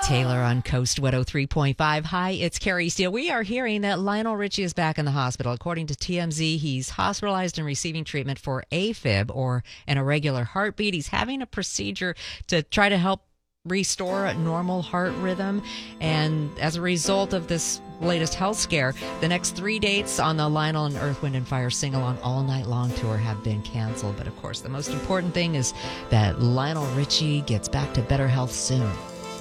Taylor on Coast 103.5. Hi, it's Carrie Steele. We are hearing that Lionel Richie is back in the hospital. According to TMZ, he's hospitalized and receiving treatment for AFib, or an irregular heartbeat. He's having a procedure to try to help restore a normal heart rhythm. And as a result of this latest health scare, the next 3 dates on the Lionel and Earth, Wind & Fire sing-along all night long tour have been canceled. But of course, the most important thing is that Lionel Richie gets back to better health soon.